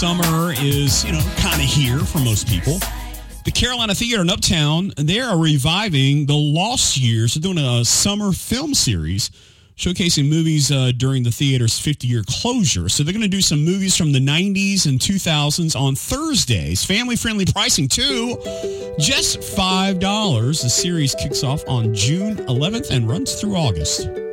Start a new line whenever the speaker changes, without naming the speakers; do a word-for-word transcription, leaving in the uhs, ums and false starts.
Summer is, you know, kind of here for most people. The Carolina Theater in Uptown, they are reviving the Lost Years. They're doing a summer film series showcasing movies uh, during the theater's fifty-year closure. So they're going to do some movies from the nineties and two thousands on Thursdays. Family-friendly pricing, too. Just five dollars. The series kicks off on June eleventh and runs through August.